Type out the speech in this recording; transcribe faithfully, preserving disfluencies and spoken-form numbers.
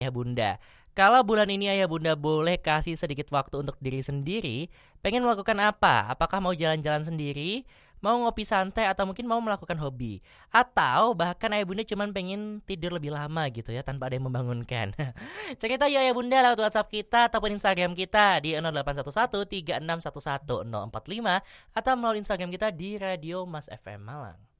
Ya Bunda, kalau bulan ini Ayah Bunda boleh kasih sedikit waktu untuk diri sendiri, pengen melakukan apa? Apakah mau jalan-jalan sendiri, mau ngopi santai, atau mungkin mau melakukan hobi? Atau bahkan Ayah Bunda cuman pengen tidur lebih lama gitu ya, tanpa ada yang membangunkan. Cerita yuk Ayah Bunda lewat WhatsApp kita ataupun Instagram kita di nol delapan satu satu tiga enam satu satu nol empat lima atau melalui Instagram kita di Radio Mas F M Malang.